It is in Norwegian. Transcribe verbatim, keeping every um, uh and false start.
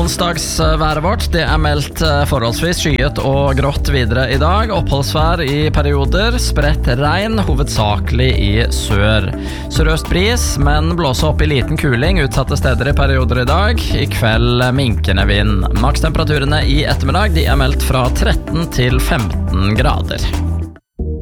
Onsdagsværet vårt, det er meldt forholdsvis skyet og grått videre i dag. Oppholdsvær i perioder, spredt regn, hovedsakelig i sør. Sørøst bris, men blåse opp i liten kuling utsatte steder i perioder i dag. I kveld minkende vind. Makstemperaturene i ettermiddag, de er meldt fra tretten til femten grader.